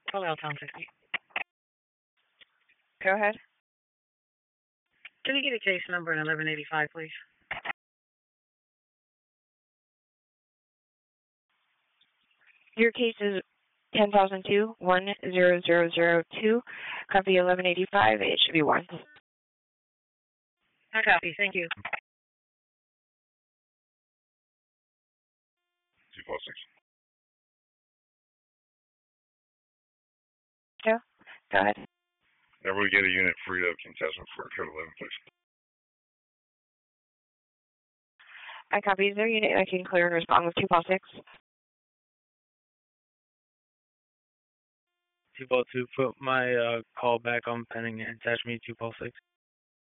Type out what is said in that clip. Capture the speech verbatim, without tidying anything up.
Call out Town sixty. Go ahead. Can you get a case number in eleven eighty-five, please? Your case is ten thousand two, one zero zero zero two. Copy eleven eighty-five. It should be one. I copy. Thank you. two four six. Yeah. Go ahead. Whenever we get a unit freed up, can test them for code eleven, please. I copy. Is there a unit I can clear and respond with two four six? two four two, put my uh, call back on pending and attach me two four six.